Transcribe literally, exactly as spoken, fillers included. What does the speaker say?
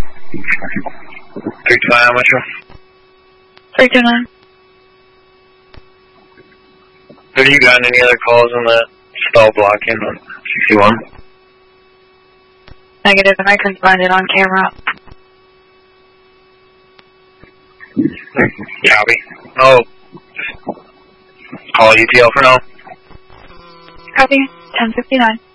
three two nine, Metro. three two nine. Have you gotten any other calls on that stall blocking on sixty-one? Negative, and I couldn't find it on camera. Copy. Oh, just call U T L for now. Copy, ten fifty-nine.